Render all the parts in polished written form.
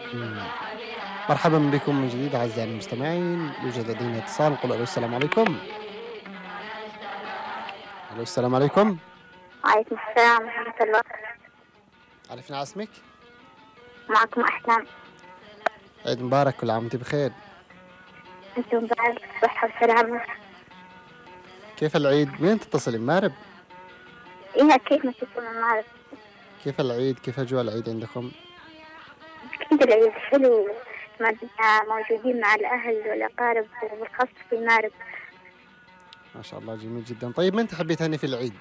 إمم. مرحبًا بكم من جديد أعزائي المستمعين، يوجد لدينا اتصال نقول ألو السلام عليكم. ألو السلام عليكم. وعليكم السلام ورحمة الله. عرفنا على اسمك؟ معكم أحلام. عيد مبارك، كل عام وأنتِ بخير. أنتم بعد صحة وسلامة. كيف العيد؟ منين تتصلي؟ من مأرب؟ إيه أكيد نتصل من المغرب. كيف العيد؟ كيف أجواء العيد عندكم؟ أكيد العيد حلو، موجودين مع الأهل والأقارب وبالخاص في المغرب. ما شاء الله جميل جدًا. طيب من تحبي تهني في العيد؟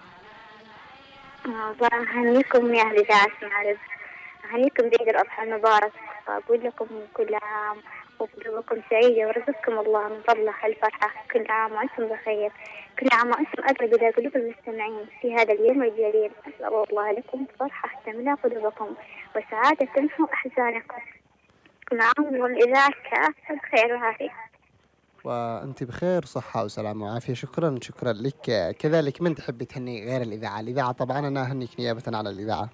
الله يهنيكم يا أهل إذاعة المغرب، أهنيكم بعيد الأضحى المبارك، وأقول لكم كل عام وقلوبكم سعيدة ورزقكم الله من فضله الفرحة، كل عام وأنتم بخير، كل عام وأنتم أقرب إلى قلوب المستمعين في هذا اليوم الجليل. أسأل الله لكم فرحة تملأ قلوبكم وسعادة تمحو أحزانكم. كل عام والإذاعة كافة بخير وعافية. وأنتِ بخير صحة وسلامة وعافية. شكرًا، شكرًا لِك. كذلك من تحبي تهني غير الإذاعة؟ الإذاعة طبعًا أنا أهنيك نيابةً عن الإذاعة.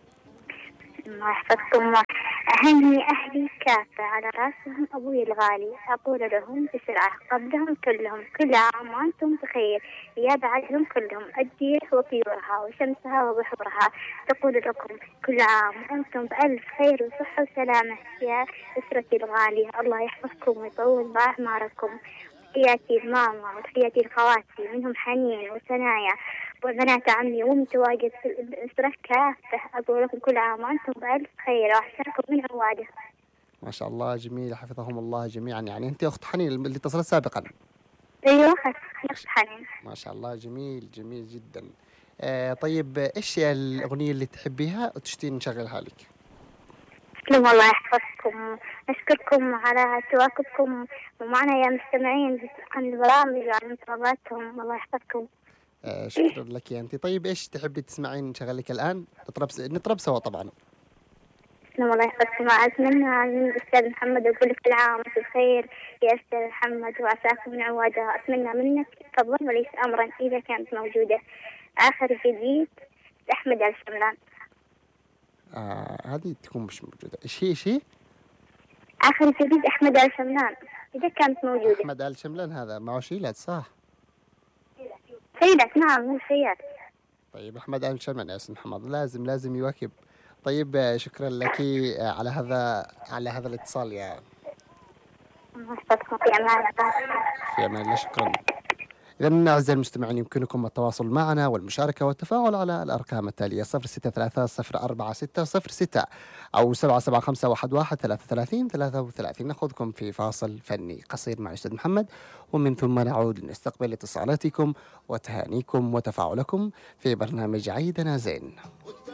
الله يحفظكم. أهني أهلي كافة على رأسهم أبوي الغالي، أقول لهم بسرعة قبلهم كلهم كل عام وأنتم بخير، يا بعدهم كلهم الدير وطيورها وشمسها وبحورها، تقول لكم كل عام وأنتم بألف خير وصحة وسلامة يا أسرتي الغالية. الله يحفظكم ويطول بأعماركم. تحياتي لماما وتحياتي لخواتي منهم حنين وثنايا وبنات عمي ومتواجد في الأسرة كافة، أقول لكم كل عام وأنتم بألف خير وأحسنكم من عواده. ما شاء الله جميل، حفظهم الله جميعًا. يعني أنتِ أخت حنين اللي اتصلت سابقًا. أيوة ما أخت ش حنين. ما شاء الله جميل، جميل جدًا. طيب إيش الأغنية اللي تحبيها وتشتين نشغلها لِك؟ تسلموا الله يحفظكم. نشكركم على تواكبكم ومعنا يا مستمعين عن البرامج وعن متابعتهم. الله يحفظكم. شكرًا لكِ أنتِ. طيب إيش تحبي تسمعين نشغل لِك الآن؟ نطرب سوا طبعًا. تسلموا الله يحفظكم. أتمنى من الأستاذ محمد أقول لك كل عام وأنت بخير يا أستاذ محمد وعساكم من عواده. أتمنى منك فضلا وليس أمرا إذا كانت موجودة آخر جديد أحمد الشملان. هذه تكون مش موجودة. إيش هي؟ آخر جديد أحمد الشملان إذا كانت موجودة. أحمد آل شملان هذا معه شيلات صح؟ سيدات نعم من سياد. طيب أحمد آل شملان يا أستاذ محمد لازم يواكب. طيب شكرًا لكِ على هذا الاتصال يا أحفظكم في أمان الله. في أمان الله. شكرًا. إذن أعزائي المستمعين يمكنكم التواصل معنا والمشاركة والتفاعل على الأرقام التالية 06304606 أو 7751133. نأخذكم في فاصل فني قصير مع الأستاذ محمد ومن ثم نعود لنستقبل اتصالاتكم وتهانيكم وتفاعلكم في برنامج عيدنا زين.